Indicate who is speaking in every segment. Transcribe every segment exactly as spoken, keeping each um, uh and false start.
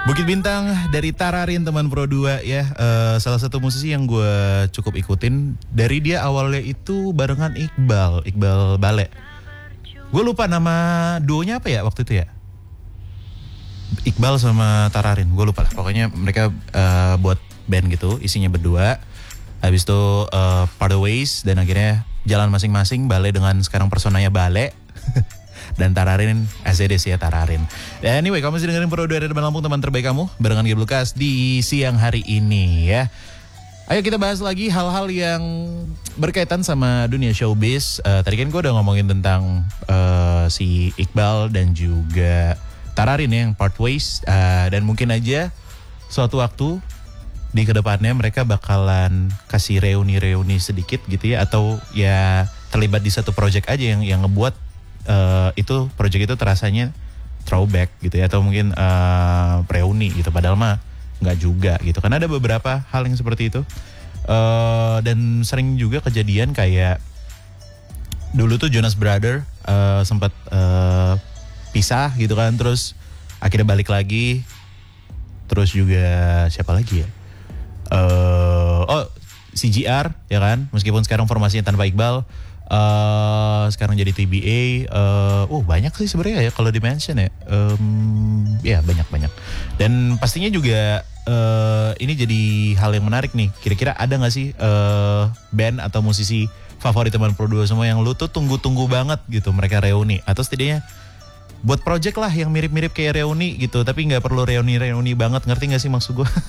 Speaker 1: Bukit Bintang dari Tararin, teman Pro dua ya. Uh, salah satu musisi yang gue cukup ikutin. Dari dia awalnya itu barengan Iqbal, Iqbal Bale. Gue lupa nama duonya apa ya waktu itu ya. Iqbal sama Tararin, gue lupa lah. Pokoknya mereka uh, buat band gitu, isinya berdua. Habis itu uh, part ways dan akhirnya jalan masing-masing. Bale dengan sekarang personanya Bale. Dan Tararin as it is ya, Tararin. Anyway, kamu masih dengerin Pro dua dari Lampung, teman terbaik kamu, barengan Gabe Lukas di siang hari ini ya. Ayo kita bahas lagi hal-hal yang berkaitan sama dunia showbiz. uh, Tadi kan gue udah ngomongin tentang uh, si Iqbal dan juga Tararin ya, yang part ways. uh, Dan mungkin aja suatu waktu di kedepannya mereka bakalan kasih reuni-reuni sedikit gitu ya. Atau ya terlibat di satu project aja yang yang ngebuat Uh, itu project itu terasanya throwback gitu ya, atau mungkin uh, reuni gitu, padahal mah nggak juga gitu. Karena ada beberapa hal yang seperti itu, uh, dan sering juga kejadian kayak dulu tuh Jonas Brother uh, sempat uh, pisah gitu kan, terus akhirnya balik lagi. Terus juga siapa lagi ya? Uh, oh C G R ya kan, meskipun sekarang formasinya tanpa Iqbal. Uh, sekarang jadi T B A. uh, Oh banyak sih sebenarnya ya kalau di-mention ya. um, Ya banyak-banyak. Dan pastinya juga uh, ini jadi hal yang menarik nih. Kira-kira ada gak sih uh, band atau musisi favorit teman Pro dua semua yang lu tuh tunggu-tunggu banget gitu mereka reuni, atau setidaknya buat project lah yang mirip-mirip kayak reuni gitu, tapi gak perlu reuni-reuni banget. Ngerti gak sih maksud gue?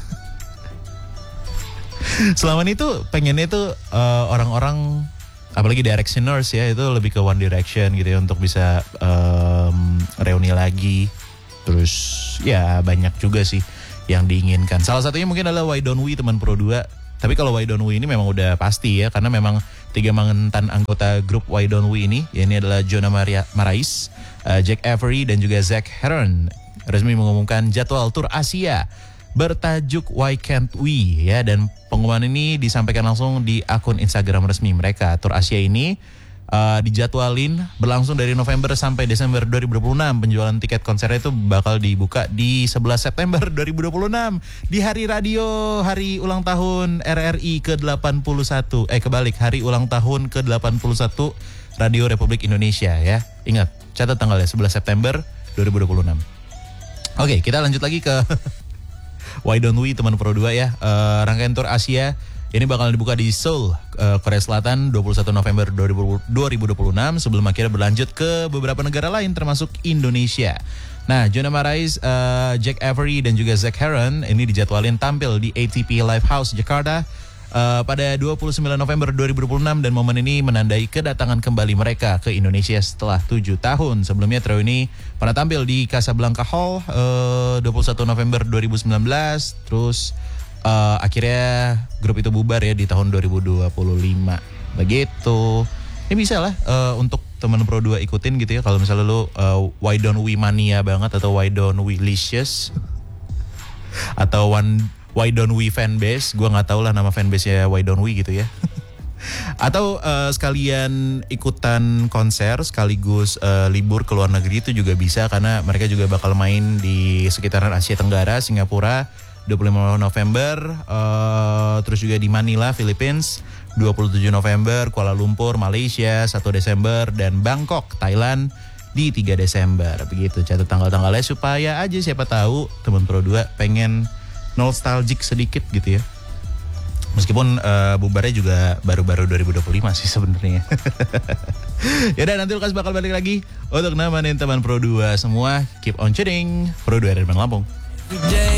Speaker 1: Selama ini tuh pengennya tuh uh, orang-orang, apalagi Directioners ya, itu lebih ke One Direction gitu ya, untuk bisa um, reuni lagi. Terus ya banyak juga sih yang diinginkan. Salah satunya mungkin adalah Why Don't We, teman Pro dua. Tapi kalau Why Don't We ini memang udah pasti ya, karena memang tiga mantan anggota grup Why Don't We ini, ya ini adalah Jonah Maria, Marais, uh, Jack Avery dan juga Zac Heron, resmi mengumumkan jadwal tur Asia bertajuk Why Can't We ya. Dan pengumuman ini disampaikan langsung di akun Instagram resmi mereka. Tur Asia ini uh, dijadwalin berlangsung dari November sampai Desember dua ribu dua puluh enam. Penjualan tiket konsernya itu bakal dibuka di sebelas September dua ribu dua puluh enam, di hari radio, hari ulang tahun R R I ke delapan puluh satu. Eh kebalik, hari ulang tahun ke delapan puluh satu Radio Republik Indonesia ya. Ingat, catat tanggalnya sebelas September dua ribu dua puluh enam. Oke, kita lanjut lagi ke Why Don't We, teman Pro dua ya. uh, Rangkaian tur Asia ini bakal dibuka di Seoul, uh, Korea Selatan dua puluh satu November dua ribu dua puluh enam, sebelum akhirnya berlanjut ke beberapa negara lain termasuk Indonesia. Nah, Jonah Marais, uh, Jack Avery dan juga Zac Heron ini dijadwalin tampil di A T P Live House Jakarta uh, pada dua puluh sembilan November dua ribu dua puluh enam, dan momen ini menandai kedatangan kembali mereka ke Indonesia setelah tujuh tahun. Sebelumnya trio ini pernah tampil di Casablanca Hall uh, dua puluh satu November dua ribu sembilan belas. Terus uh, akhirnya grup itu bubar ya di tahun dua ribu dua puluh lima. Begitu. Ini bisa lah uh, untuk teman Pro dua ikutin gitu ya. Kalau misalnya lu uh, Why Don't We mania banget, atau Why Don't We licious, atau one Why Don't We fanbase. Gue gak tahu lah nama fanbase-nya Why Don't We gitu ya. Atau uh, sekalian ikutan konser sekaligus uh, libur ke luar negeri itu juga bisa, karena mereka juga bakal main di sekitaran Asia Tenggara, Singapura dua puluh lima November, uh, terus juga di Manila, Philippines dua puluh tujuh November, Kuala Lumpur, Malaysia satu Desember, dan Bangkok, Thailand di tiga Desember. Begitu, catat tanggal-tanggalnya supaya aja siapa tahu teman Pro dua pengen nostalgic sedikit gitu ya. Meskipun uh, bubarnya juga baru-baru dua ribu dua puluh lima sih sebenarnya. Yaudah, nanti Lukas bakal balik lagi untuk nemenin teman Pro dua semua. Keep on tuning Pro dua dari Lampung.